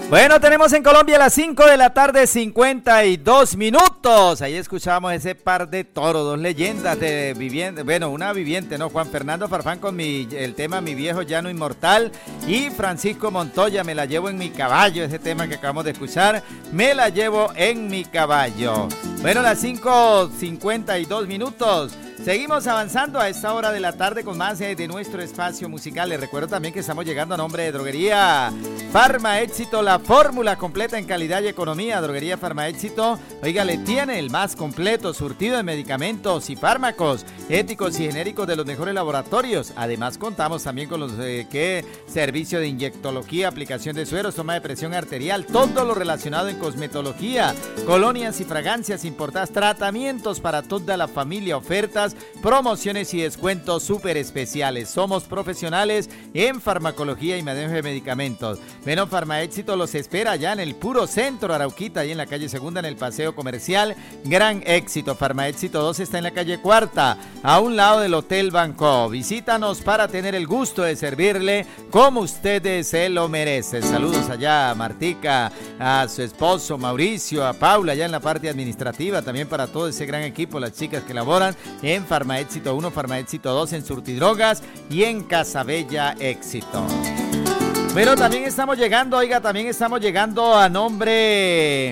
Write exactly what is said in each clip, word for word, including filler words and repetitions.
Bueno, tenemos en Colombia las cinco de la tarde, cincuenta y dos minutos. Ahí escuchamos ese par de toros, dos leyendas de viviente, bueno, una viviente, ¿no? Juan Fernando Farfán con mi, el tema Mi Viejo Llano Inmortal, y Francisco Montoya, Me la llevo en mi caballo, ese tema que acabamos de escuchar, Me la llevo en mi caballo. Bueno, las cinco cincuenta y dos minutos. Seguimos avanzando a esta hora de la tarde con más eh, de nuestro espacio musical. Les recuerdo también que estamos llegando a nombre de Droguería Farma Éxito, la fórmula completa en calidad y economía. Droguería Farma Éxito, oiga, le tiene el más completo surtido de medicamentos y fármacos éticos y genéricos de los mejores laboratorios. Además, contamos también con los eh, que servicio de inyectología, aplicación de sueros, toma de presión arterial, todo lo relacionado en cosmetología, colonias y fragancias importadas, tratamientos para toda la familia, ofertas, promociones y descuentos súper especiales. Somos profesionales en farmacología y manejo de medicamentos. Bueno, Farma Éxito los espera ya en el puro centro Arauquita, y en la calle Segunda, en el paseo comercial Gran Éxito. Farma Éxito dos está en la calle Cuarta, a un lado del Hotel Banco. Visítanos para tener el gusto de servirle como ustedes se lo merecen. Saludos allá a Martica, a su esposo Mauricio, a Paula allá en la parte administrativa, también para todo ese gran equipo, las chicas que laboran en Farma Éxito uno, Farma Éxito dos, en Surtidrogas y en Casabella Éxito. Pero también estamos llegando, oiga, también estamos llegando a nombre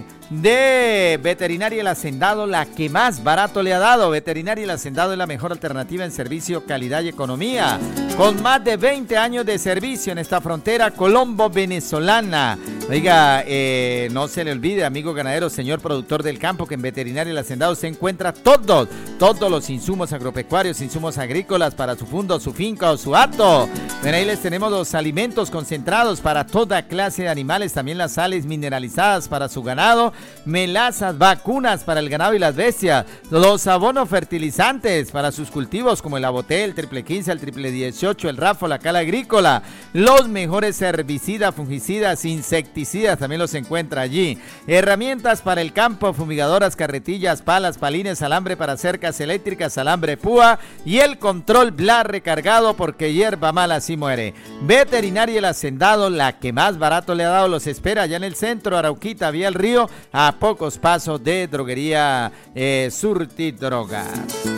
de Veterinaria El Hacendado, la que más barato le ha dado. Veterinaria El Hacendado es la mejor alternativa en servicio, calidad y economía, con más de veinte años de servicio en esta frontera colombo-venezolana. Oiga, eh, no se le olvide, amigo ganadero, señor productor del campo, que en Veterinaria El Hacendado se encuentra todos, todos los insumos agropecuarios, insumos agrícolas para su fundo, su finca o su hato. Bueno, ahí les tenemos los alimentos concentrados para toda clase de animales, también las sales mineralizadas para su ganado, melazas, vacunas para el ganado y las bestias, los abonos fertilizantes para sus cultivos como el Abotel, el triple quince, el triple dieciocho, el Rafo, la Cala Agrícola, los mejores herbicidas, fungicidas, insecticidas, también los encuentra allí, herramientas para el campo, fumigadoras, carretillas, palas, palines, alambre para cercas eléctricas, alambre púa y el control bla recargado, porque hierba mala así muere. Veterinaria El Hacendado, la que más barato le ha dado, los espera allá en el centro Arauquita, vía el río, a pocos pasos de Droguería eh, Surtidrogas.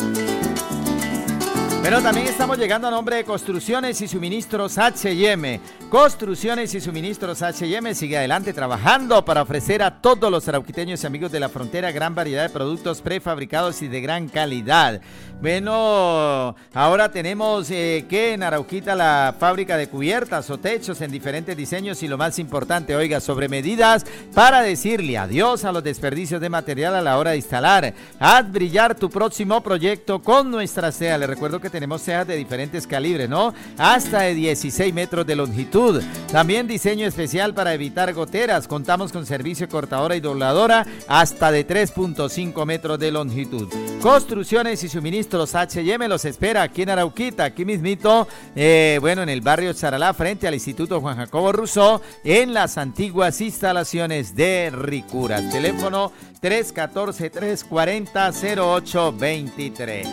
Pero también estamos llegando a nombre de Construcciones y Suministros H y M. Construcciones y Suministros H y M sigue adelante trabajando para ofrecer a todos los arauquiteños y amigos de la frontera gran variedad de productos prefabricados y de gran calidad. Bueno, ahora tenemos eh, que en Arauquita la fábrica de cubiertas o techos en diferentes diseños, y lo más importante, oiga, sobre medidas para decirle adiós a los desperdicios de material a la hora de instalar. Haz brillar tu próximo proyecto con nuestras cejas. Les recuerdo que tenemos cejas de diferentes calibres, ¿no? Hasta de dieciséis metros de longitud. También diseño especial para evitar goteras. Contamos con servicio cortadora y dobladora hasta de tres punto cinco metros de longitud. Construcciones y Suministros H y M los espera aquí en Arauquita, aquí mismito, eh, bueno, en el barrio Charalá, frente al Instituto Juan Jacobo Rousseau, en las antiguas instalaciones de Ricuras. Teléfono tres uno cuatro, tres cuatro cero, cero ocho dos tres.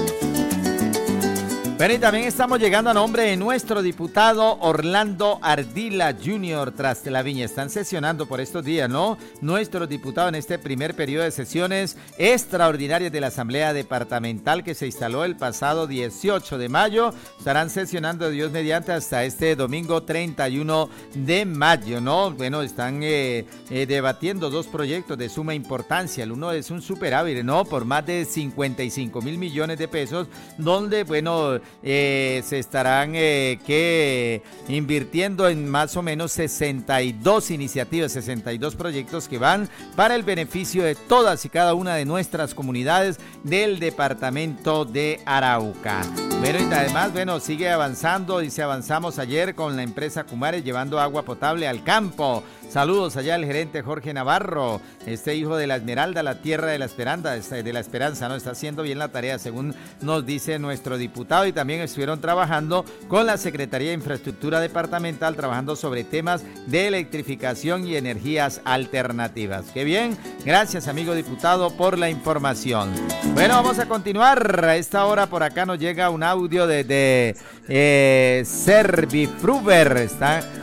Bueno, y también estamos llegando a nombre de nuestro diputado Orlando Ardila junior tras de la Viña. Están sesionando por estos días, ¿no? Nuestro diputado en este primer periodo de sesiones extraordinarias de la Asamblea Departamental que se instaló el pasado dieciocho de mayo. Estarán sesionando, Dios mediante, hasta este domingo treinta y uno de mayo, ¿no? Bueno, están eh, eh, debatiendo dos proyectos de suma importancia. El uno es un superávit, ¿no? Por más de cincuenta y cinco mil millones de pesos, donde, bueno, Eh, se estarán eh, que invirtiendo en más o menos sesenta y dos iniciativas, sesenta y dos proyectos que van para el beneficio de todas y cada una de nuestras comunidades del departamento de Arauca. Pero y además, bueno, sigue avanzando, y se avanzamos ayer con la empresa Cumares llevando agua potable al campo. Saludos allá al gerente Jorge Navarro, este hijo de la Esmeralda, la tierra de la esperanza, de la esperanza, ¿no? Está haciendo bien la tarea, según nos dice nuestro diputado, y también estuvieron trabajando con la Secretaría de Infraestructura Departamental, trabajando sobre temas de electrificación y energías alternativas. Qué bien, gracias amigo diputado por la información. Bueno, vamos a continuar. A esta hora por acá nos llega un audio de, de eh, Servifruber, está